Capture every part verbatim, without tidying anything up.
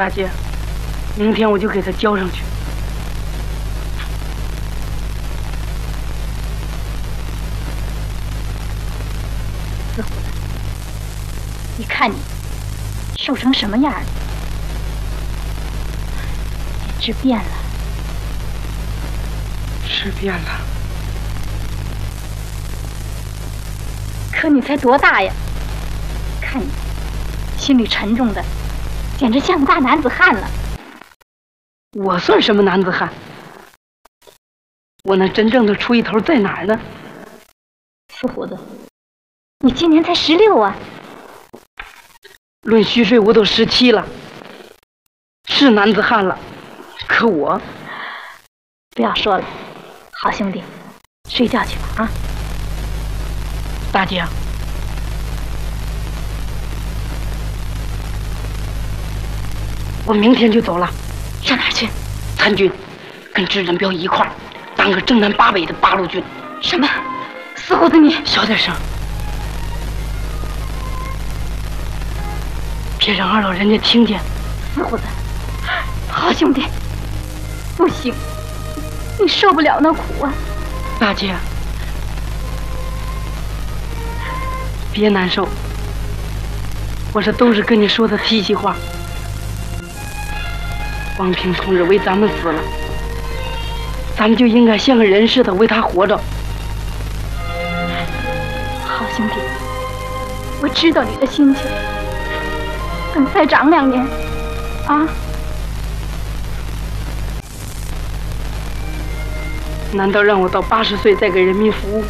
大姐，明天我就给他交上去。 四虎子，你看你瘦成什么样了，简直变了。 是变了， 可你才多大呀？看你心里沉重的，简直像个大男子汉了。 我算什么男子汉？我那真正的出一头在哪儿呢？ 四虎子，你今年才十六啊！ 论虚岁，我都十七了，是男子汉了。可我…… 不要说了，好兄弟，睡觉去吧啊！ 大姐，我明天就走了。 上哪儿去？ 参军，跟支人彪一块儿当个正南八北的八路军。 什么？四虎子你小点声，别让二老人家听见。 四虎子，好兄弟，不行，你受不了那苦啊！ 大姐，别难受，我这都是跟你说的提气话。王平同志为咱们死了，咱们就应该像个人似的为他活着。 好兄弟，我知道你的心情。等再长两年，啊！ 难道让我到八十岁再给人民服务？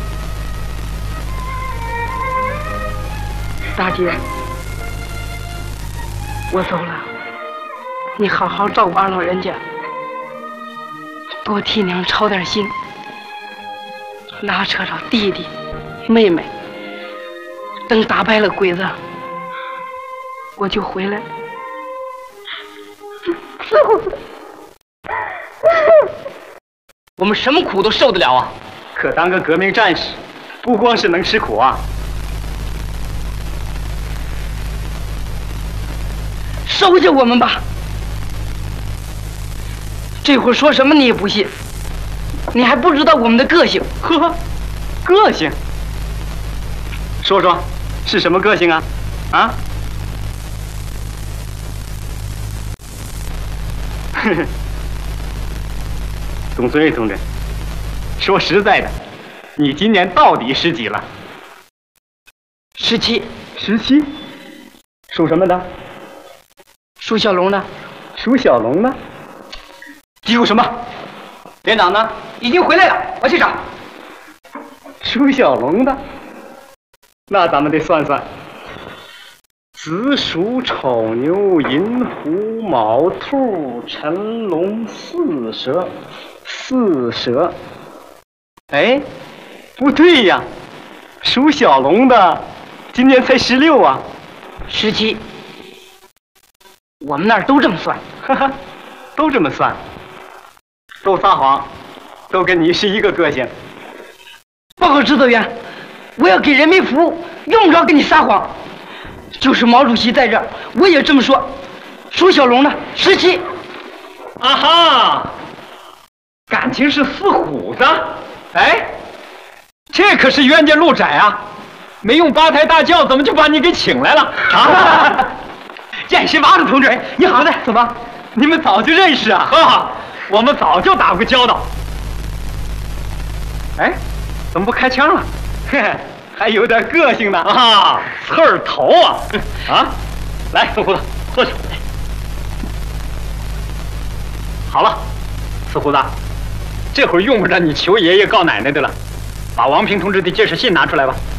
大姐，我走了，你好好照顾二老人家，多替娘操点心，拉扯着弟弟妹妹，等打败了鬼子，我就回来。 四虎子， 我们什么苦都受得了啊！ 可当个革命战士，不光是能吃苦啊！ 收下我们吧！这会儿说什么你也不信，你还不知道我们的个性。 呵，个性？说说，是什么个性啊？啊？呵呵，董存瑞同志，说实在的，你今年到底十几了？ 十七。 十七？属什么的？ 属小龙的。 属小龙的？嘀咕什么？连长呢？已经回来了，我去找。属小龙的，那咱们得算算。子鼠丑牛寅虎卯兔辰龙巳蛇，巳蛇。哎，不对呀，属小龙的今年才十六啊。 十七。我们那儿都这么算。 哈哈，都这么算，都撒谎，都跟你是一个个性。 报告指导员，我要给人民服务，用不着跟你撒谎。就是毛主席在这儿，我也这么说。属小龙的，十七。 啊哈，感情是四虎子。哎，这可是冤家路窄啊！没用八抬大轿，怎么就把你给请来了？啊！见识麻子同志，你好的，怎么？你们早就认识啊？很好，我们早就打过交道。哎，怎么不开枪了？嘿嘿，还有点个性呢啊！刺儿头啊！啊，来，四虎子，喝酒。好了，四虎子，这会儿用不着你求爷爷告奶奶的了，把王平同志的介绍信拿出来吧。